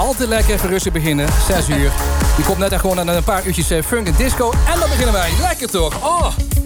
Altijd lekker even rustig beginnen. 6 uur. Die komt net echt gewoon aan een paar uurtjes funk en disco. En dan beginnen wij. Lekker toch? Oh.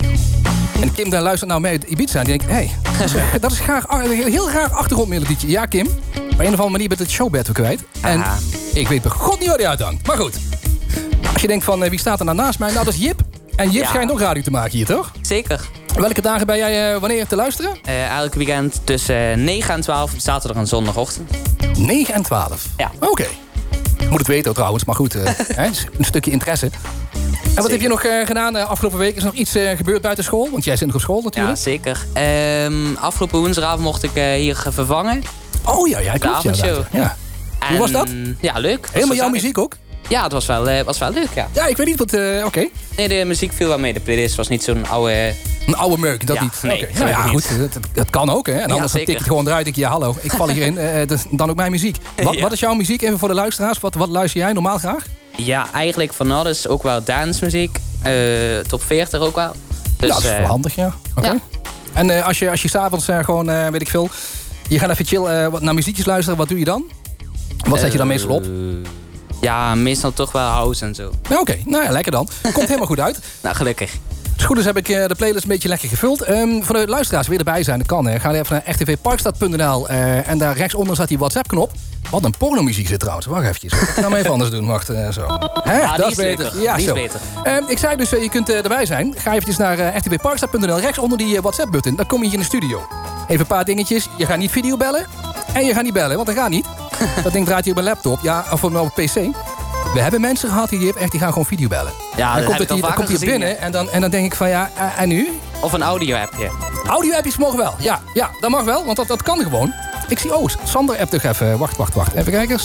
En Kim daar luistert nou mee uit Ibiza. En die denkt, hé, dat is graag, heel graag achtergrondmelodietje. Ja, Kim. Op een of andere manier bent het showbed weer kwijt. En ik weet bij god niet waar die uithangt. Maar goed. Als je denkt van, wie staat er nou naast mij? Nou, dat is Jip. En Jip schijnt ook radio te maken hier, toch? Zeker. Welke dagen ben jij wanneer te luisteren? Elk weekend tussen 9 en 12, zaterdag en zondagochtend. 9 en 12? Ja. Oké. Moet het weten trouwens, maar goed. Een stukje interesse. En wat heb je nog gedaan afgelopen week? Is er nog iets gebeurd buiten school? Want jij zit nog op school natuurlijk. Ja, zeker. Afgelopen woensdagavond mocht ik hier vervangen. Oh ja, klopt. De avondshow. Ja. Hoe was dat? Ja, leuk. Helemaal jouw muziek ook? Ja, het was wel leuk, ja. Ja, ik weet niet wat... Oké. Nee, de muziek viel wel mee. De playlist was niet zo'n oude... Een oude meuk, dat niet? Nee, nou ja, goed. Dat kan ook, hè. En anders tik je het gewoon eruit. Denk je, ja, hallo, ik val hierin. Dan ook mijn muziek. Wat is jouw muziek? Even voor de luisteraars. Wat luister jij normaal graag? Ja, eigenlijk van alles. Ook wel dancemuziek. Top 40 ook wel. Dus, ja, dat is wel handig, ja. Oké. Ja. En als je s'avonds gewoon, weet ik veel... Je gaat even chill naar muziekjes luisteren. Wat doe je dan? Wat zet je dan meestal op? Ja, meestal toch wel house en zo. Oké, nou ja, lekker dan. Komt helemaal goed uit. Nou, gelukkig. Als het goed is heb ik de playlist een beetje lekker gevuld. Voor de luisteraars weer erbij zijn, dat kan. Hè. Ga even naar rtvparkstad.nl en daar rechtsonder staat die WhatsApp-knop. Wat een pornomuziek zit trouwens. Wacht eventjes. Ik ga hem even anders doen. Wacht, zo. Hè? Ja, dat is beter. Ja, die zo. is beter. Ik zei dus, je kunt erbij zijn. Ga eventjes naar rtvparkstad.nl. Rechtsonder die WhatsApp-button. Dan kom je hier in de studio. Even een paar dingetjes. Je gaat niet video bellen. En je gaat niet bellen, want dat gaat niet. Dat ding draait hier op mijn laptop. Ja, of op PC. We hebben mensen gehad die gaan gewoon videobellen. Ja, dan komt hij binnen en dan denk ik van ja, en nu? Of een audio-appje. Audio-appjes mogen wel, ja, dat mag wel, want dat kan gewoon. Ik zie, Sander appt toch even. Wacht. Even kijken,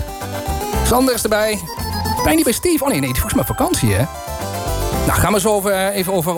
Sander is erbij. Ben je niet bij Steve? Oh nee, die is volgens mij op vakantie, hè? Nou, gaan we zo even over